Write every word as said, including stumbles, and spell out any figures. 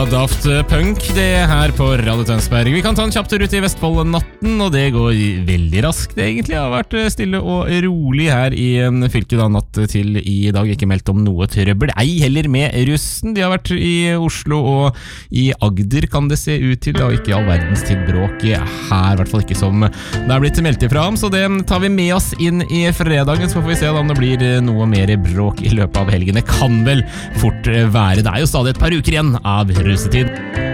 Daft Punk, det her på Radio Tønsberg. Vi kan ta en kjapp tur ut i Vestfold-natten, og det går veldig raskt egentlig. Det har vært stille og rolig her i fylket da, natt til i dag. Ikke meldt om noe trøbbel, ei heller med russen. De har vært i Oslo og i Agder, kan det se ut til, og ikke all verdens til bråk her, i hvert fall ikke som det er blitt meldt ifra om. Så det tar vi med oss inn i fredagen, så får vi se om det blir noe mer bråk i løpet av helgen. Det kan vel fort være. Det er jo stadig et par uker igjen av russetid.